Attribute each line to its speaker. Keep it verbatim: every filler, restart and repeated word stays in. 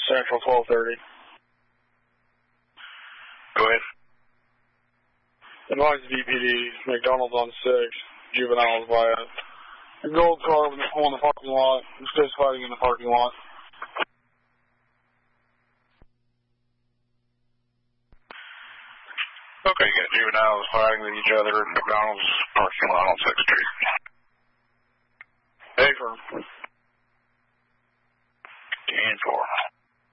Speaker 1: Central, twelve thirty.
Speaker 2: Go ahead.
Speaker 1: Advise D P D, McDonald's on six, juveniles by a gold car in the parking lot. Fist fighting in the parking lot.
Speaker 2: Okay, you got juveniles fighting with each other at McDonald's parking lot on sixth Street.
Speaker 1: Hey, firm.
Speaker 2: ten four.